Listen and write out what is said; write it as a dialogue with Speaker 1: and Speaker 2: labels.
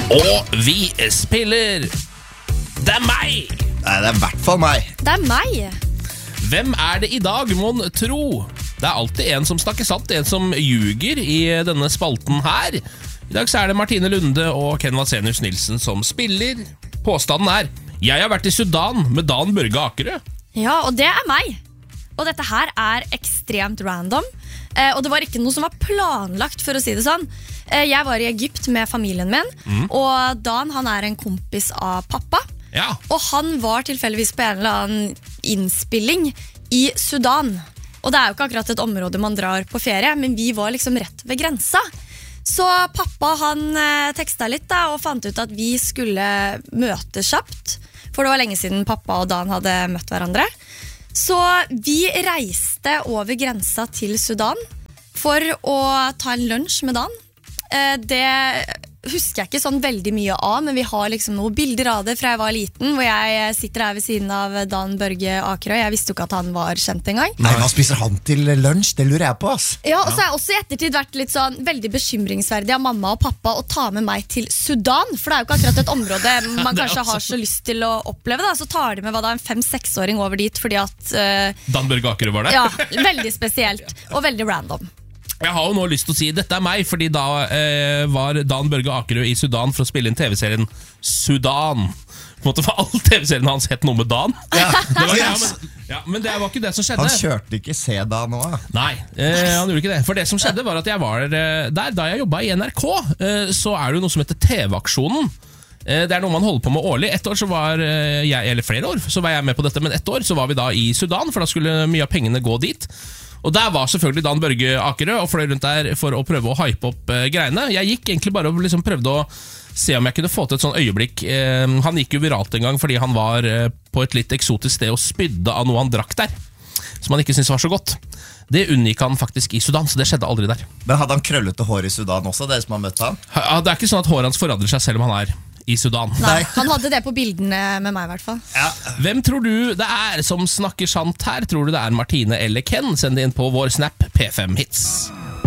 Speaker 1: Og vi spiller Det er meg!
Speaker 2: Nei, det er i hvert fall meg.
Speaker 3: Det er meg.
Speaker 1: Hvem er det i dag, mon tro? Det er alltid en som snakker sant, en som ljuger i denne spalten her. I dag så er det Martine Lunde og Ken Vasenius Nilsen som spiller. Påstanden er: jeg har vært i Sudan med Dan Børge Akerø.
Speaker 3: Ja, og det er meg. Og dette her er ekstremt random. Og det var ikke noe som var planlagt, for å si det sånn. Jeg var i Egypt med familien min, og Dan, han er en kompis av pappa.
Speaker 1: Ja.
Speaker 3: Og han var tilfeldigvis på en eller annen innspilling i Sudan. Og det er jo ikke akkurat et område man drar på ferie, men vi var liksom rett ved grensa. Så pappa han tekstet litt da, og fant ut at vi skulle møte kjapt. For det var lenge siden pappa og Dan hadde møtt hverandre. Så vi reiste over grensa til Sudan for å ta en lunsj med Dan. Det husker jeg ikke sånn veldig mye av, men vi har liksom noen bilder av det fra jeg var liten, hvor jeg sitter her ved siden av Dan Børge Akerø. Jeg visste jo ikke at han var kjent en gang.
Speaker 2: Nei, hva spiser han til lunsj? Det lurer jeg på, ass.
Speaker 3: Ja, og så har jeg også i ettertid vært litt sånn veldig bekymringsverdig av mamma og pappa å ta med meg til Sudan, for det er jo ikke akkurat et område man kanskje har så lyst til å oppleve da. Så tar de med en 5-6-åring over dit fordi at
Speaker 1: Dan Børge Akerø var der.
Speaker 3: ja, veldig spesielt og veldig random.
Speaker 1: Jeg har jo nå lyst til å si dette er meg, fordi da var Dan Børge Akerø i Sudan for å spille inn TV-serien Sudan. På en måte var all TV-serien hans hett noe med Dan.
Speaker 2: Ja.
Speaker 1: Men det var ikke det som skjedde.
Speaker 2: Han kjørte ikke C da nå.
Speaker 1: Nei, han gjorde ikke det. For det som skjedde var at jeg var der da jeg jobbet i NRK. Så er det jo noe som heter TV-aksjonen. Det er noe man holder på med årlig. Et år så var jeg, eller flere år, så var jeg med på dette. Men et år så var vi da i Sudan, for da skulle mye av pengene gå dit. Og der var selvfølgelig Dan Børge Akerø og fløy rundt der for å prøve å hype opp greiene. Jeg gikk egentlig bare og liksom prøvde å se om jeg kunne få til et sånn øyeblikk. Han gikk jo viralt en gang fordi han var på et litt eksotisk sted og spydde av noe han drakk der, som han ikke syntes var så godt. Det unngikk han faktisk i Sudan, så det skjedde aldri der.
Speaker 2: Men hadde han krøllete hår i Sudan også, dere som har møtt han?
Speaker 1: Det er ikke sånn at håret hans forandrer seg selv om han er i Sudan.
Speaker 3: Nei, han hadde det på bildene med meg i hvert fall.
Speaker 2: Ja.
Speaker 1: Hvem tror du det er som snakker sant her? Tror du det er Martine eller Ken? Send det inn på vår Snap P5 Hits.